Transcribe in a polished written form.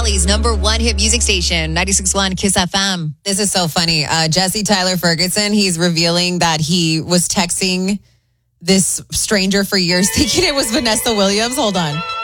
Valley's #1 hit music station, 96.1 Kiss FM. This is so funny. Jesse Tyler Ferguson, he's revealing that he was texting this stranger for years thinking it was Vanessa Williams. Hold on.